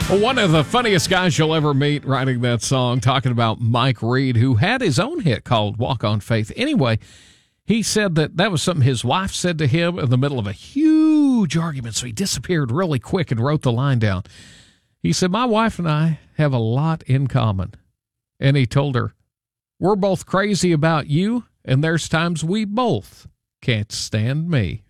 One of the funniest guys you'll ever meet writing that song, talking about Mike Reed, who had his own hit called Walk on Faith. Anyway, he said that was something his wife said to him in the middle of a huge argument, so he disappeared really quick and wrote the line down. He said, my wife and I have a lot in common. And he told her, we're both crazy about you, and there's times we both can't stand me.